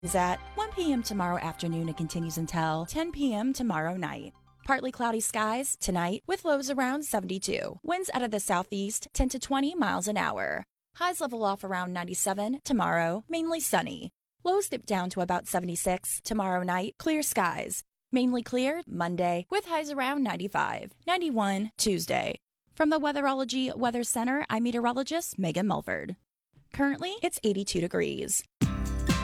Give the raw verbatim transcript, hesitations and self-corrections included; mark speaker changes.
Speaker 1: Is at one p.m. tomorrow afternoon and continues until ten p.m. tomorrow night. Partly cloudy skies tonight with lows around seventy-two. Winds out of the southeast ten to twenty miles an hour. Highs level off around ninety-seven tomorrow, mainly sunny. Lows dip down to about seventy-six tomorrow night, clear skies. Mainly clear Monday with highs around ninety-five. ninety-one Tuesday. From the Weatherology Weather Center, I'm meteorologist Megan Mulford. Currently, it's eighty-two degrees.